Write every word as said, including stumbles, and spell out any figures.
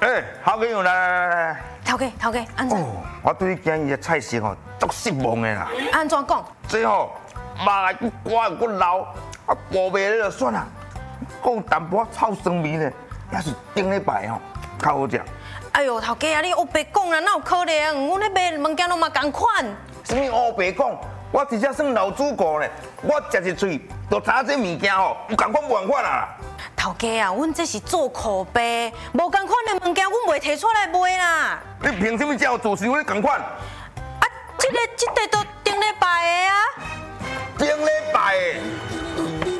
哎，好朋友来来来来。 头家，头家，安怎？ 哦，我对你今日的菜色吼，足失望的啦。 安怎讲？ 这吼肉还佫瓜又佫老，啊，薄面咧就算啦，还有淡薄臭酸味呢，也是顶礼拜吼较好食。 哎呦，头家啊，你黑白讲啦，哪有可能？阮咧卖物件拢嘛共款。 什么黑白讲？我直接算老主顾呢，我食一喙就知影这物件吼有共款无共款啦。 头家啊，阮这是做口碑，无共款的物件，阮袂摕出来卖啦。 你凭什么才有自信你共款？ 啊，这个、这个都顶礼拜的啊。 顶礼拜的。